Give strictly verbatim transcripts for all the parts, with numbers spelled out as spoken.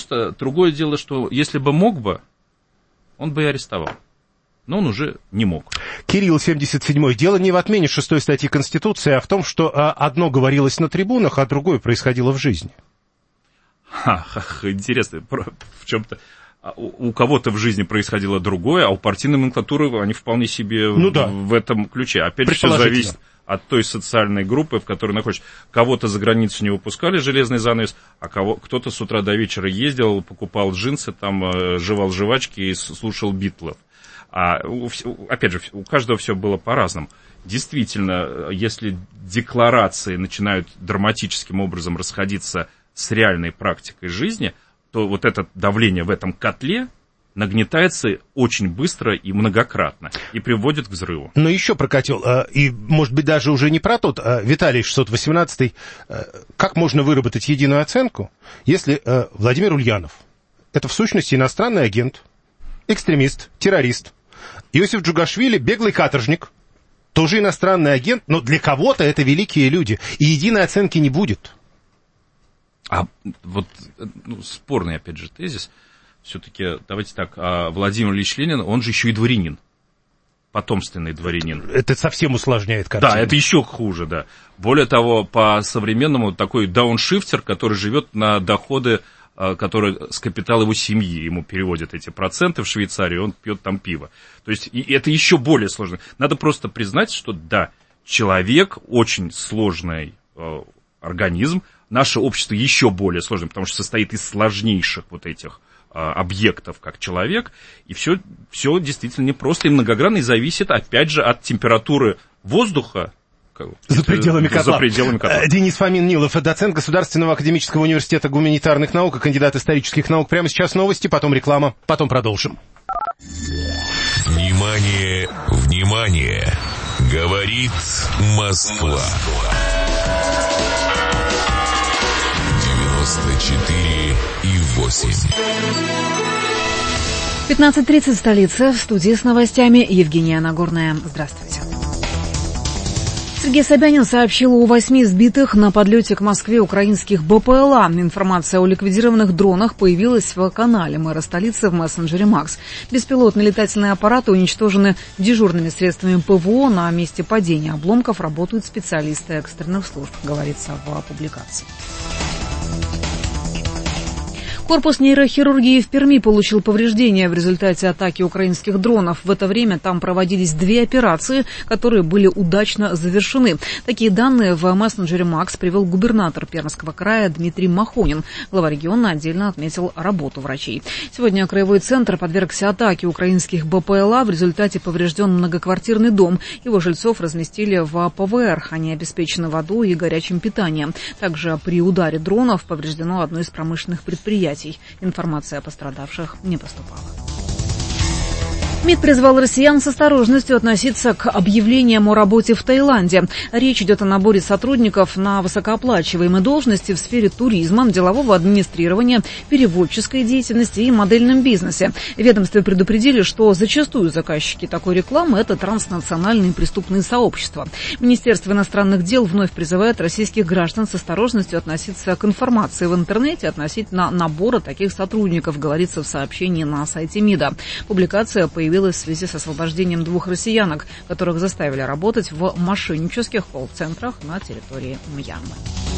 просто другое дело, что если бы мог бы, он бы и арестовал. Но он уже не мог. Кирилл, семьдесят седьмой. Дело не в отмене шестой статьи Конституции, а в том, что одно говорилось на трибунах, а другое происходило в жизни. Ха, ха, интересно, в чем-то у кого-то в жизни происходило другое, а у партийной номенклатуры они вполне себе ну, да. в этом ключе. Опять же, все зависит от той социальной группы, в которой находишься. Кого-то за границу не выпускали, железный занавес, а кого, кто-то с утра до вечера ездил, покупал джинсы, там, жевал жвачки и слушал Битлов. А, опять же, у каждого все было по-разному. Действительно, если декларации начинают драматическим образом расходиться с реальной практикой жизни, то вот это давление в этом котле нагнетается очень быстро и многократно, и приводит к взрыву. Но еще прокатил, и, может быть, даже уже не про тот, Виталий шестьсот восемнадцатый, как можно выработать единую оценку, если Владимир Ульянов — это в сущности иностранный агент, экстремист, террорист, Иосиф Джугашвили — беглый каторжник, тоже иностранный агент, но для кого-то это великие люди, и единой оценки не будет. А вот ну, спорный, опять же, тезис. Все-таки, давайте так, а Владимир Ильич Ленин, он же еще и дворянин. Потомственный дворянин. Это совсем усложняет картину. Да, это еще хуже, да. Более того, по-современному такой дауншифтер, который живет на доходы, которые с капитала его семьи. Ему переводят эти проценты в Швейцарию, он пьет там пиво. То есть, и это еще более сложно. Надо просто признать, что да, человек очень сложный э, организм. Наше общество еще более сложное, потому что состоит из сложнейших вот этих а, объектов, как человек, и все, все действительно непросто и многогранно, и зависит, опять же, от температуры воздуха. За пределами котла. За пределами котла. Денис Фомин-Нилов, доцент Государственного академического университета гуманитарных наук и кандидат исторических наук. Прямо сейчас новости, потом реклама, потом продолжим. Внимание, внимание! Говорит Москва. четыре и восемь. пятнадцать тридцать, столица. В студии с новостями Евгения Нагорная. Здравствуйте. Сергей Собянин сообщил о восьми сбитых на подлете к Москве украинских БПЛА. Информация о ликвидированных дронах появилась в канале мэра столицы в мессенджере Макс. Беспилотные летательные аппараты уничтожены дежурными средствами ПВО. На месте падения обломков работают специалисты экстренных служб, говорится в публикации. Корпус нейрохирургии в Перми получил повреждения в результате атаки украинских дронов. В это время там проводились две операции, которые были удачно завершены. Такие данные в мессенджере Макс привел губернатор Пермского края Дмитрий Махонин. Глава региона отдельно отметил работу врачей. Сегодня краевой центр подвергся атаке украинских БПЛА. В результате поврежден многоквартирный дом. Его жильцов разместили в ПВР. Они обеспечены водой и горячим питанием. Также при ударе дронов повреждено одно из промышленных предприятий. Информация о пострадавших не поступала. МИД призвал россиян с осторожностью относиться к объявлениям о работе в Таиланде. Речь идет о наборе сотрудников на высокооплачиваемые должности в сфере туризма, делового администрирования, переводческой деятельности и модельном бизнесе. В ведомстве предупредили, что зачастую заказчики такой рекламы – это транснациональные преступные сообщества. Министерство иностранных дел вновь призывает российских граждан с осторожностью относиться к информации в интернете относительно набора таких сотрудников, говорится в сообщении на сайте МИДа. Публикация появилась в связи с освобождением двух россиянок, которых заставили работать в мошеннических колл-центрах на территории Мьянмы.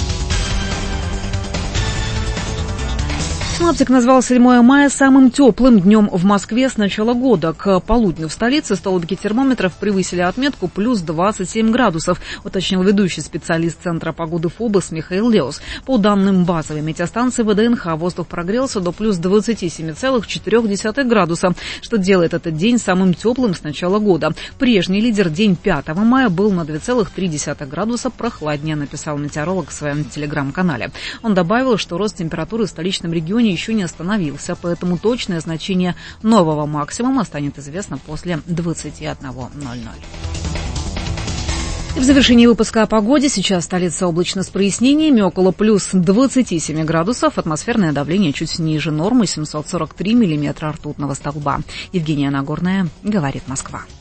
Синоптик назвал седьмое мая самым теплым днем в Москве с начала года. К полудню в столице столбики термометров превысили отметку плюс двадцать семь градусов, уточнил ведущий специалист Центра погоды ФОБОС Михаил Леус. По данным базовой метеостанции ВДНХ, воздух прогрелся до плюс двадцать семь целых четыре десятых градуса, что делает этот день самым теплым с начала года. Прежний лидер, день пятого мая, был на два целых три десятых градуса прохладнее, написал метеоролог в своем телеграм-канале. Он добавил, что рост температуры в столичном регионе еще не остановился, поэтому точное значение нового максимума станет известно после двадцати одного ноль-ноль. И в завершении выпуска о погоде. Сейчас столица облачно с прояснениями, около плюс двадцати семи градусов, атмосферное давление чуть ниже нормы, семьсот сорок три миллиметра ртутного столба. Евгения Нагорная, говорит Москва.